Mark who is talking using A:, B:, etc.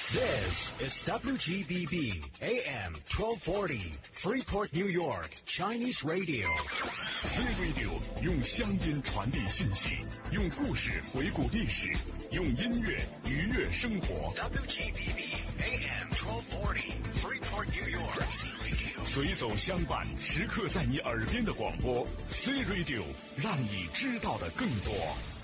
A: This is WGBB AM 1240, Freeport, New York, Chinese Radio.
B: C Radio 用乡音传递信息，用故事回顾历史，用音乐愉悦生活。
A: WGBB AM 1240, Freeport, New York, C Radio.
B: 随走相伴，时刻在你耳边的广播 C Radio， 让你知道的更多。